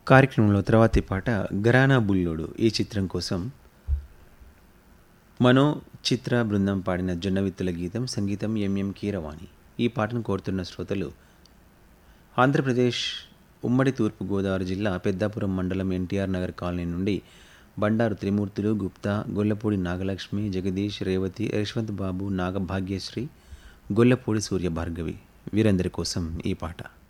కార్యక్రమంలో తర్వాతి పాట 'ఘరానా బుల్లోడు' ఈ చిత్రం కోసం మనో చిత్ర బృందం పాడిన జొన్నవిత్తుల గీతం, సంగీతం ఎంఎం కీరవాణి. ఈ పాటను కోరుతున్న శ్రోతలు ఆంధ్రప్రదేశ్ ఉమ్మడి తూర్పుగోదావరి జిల్లా పెద్దాపురం మండలం ఎన్టీఆర్ నగర్ కాలనీ నుండి బండారు త్రిమూర్తులు, గుప్తా, గొల్లపూడి నాగలక్ష్మి, జగదీష్, రేవతి, యశ్వంత్ బాబు, నాగభాగ్యశ్రీ, గొల్లపూడి సూర్యభార్గవి వీరందరి కోసం ఈ పాట.